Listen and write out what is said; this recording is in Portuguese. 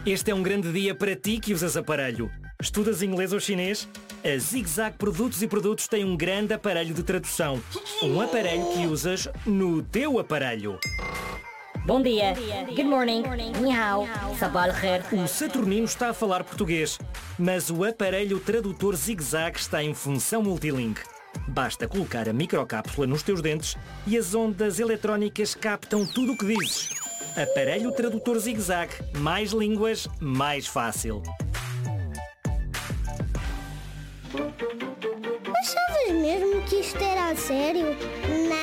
Este é um grande dia para ti que usas aparelho. Estudas inglês ou chinês? A ZigZag Produtos e Produtos tem um grande aparelho de tradução. Um aparelho que usas no teu aparelho. Bom dia. Good morning. Ni hao. Sabah al khair. O Saturnino está a falar português, mas o aparelho tradutor ZigZag está em função multilink. Basta colocar a microcápsula nos teus dentes e as ondas eletrónicas captam tudo o que dizes. Aparelho tradutor ZigZag. Mais línguas, mais fácil. Achavas mesmo que isto era a sério?